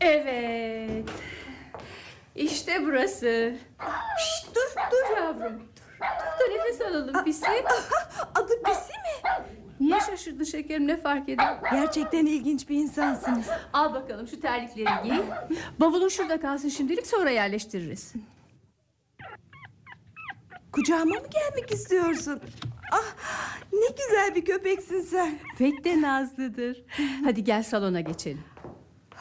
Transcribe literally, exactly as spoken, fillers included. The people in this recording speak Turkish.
Evet. İşte burası. Şşt, dur dur yavrum. Dur, dur da nefes alalım Pisi. Adı Pisi mi? Niye şaşırdın şekerim, ne fark eder? Gerçekten ilginç bir insansınız. Al bakalım şu terlikleri giy. Bavulun şurada kalsın şimdilik, sonra yerleştiririz. Kucağıma mı gelmek istiyorsun? Ah, ne güzel bir köpeksin sen. Pek de nazlıdır. Hadi gel salona geçelim.